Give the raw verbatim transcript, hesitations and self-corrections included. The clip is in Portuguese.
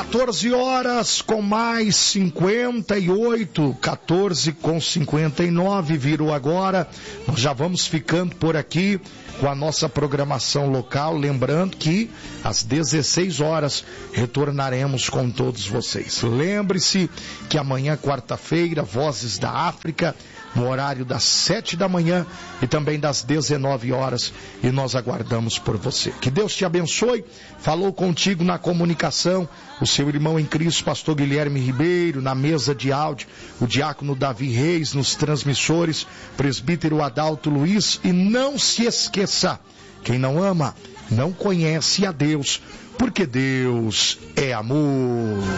quatorze horas com mais cinquenta e oito, quatorze com cinquenta e nove, virou agora. Nós já vamos ficando por aqui com a nossa programação local, lembrando que às dezesseis horas retornaremos com todos vocês. Lembre-se que amanhã, quarta-feira, Vozes da África, no horário das sete da manhã e também das dezenove horas, e nós aguardamos por você. Que Deus te abençoe. Falou contigo na comunicação o seu irmão em Cristo, pastor Guilherme Ribeiro, na mesa de áudio, o diácono Davi Reis, nos transmissores, presbítero Adalto Luiz. E não se esqueça, quem não ama não conhece a Deus, porque Deus é amor.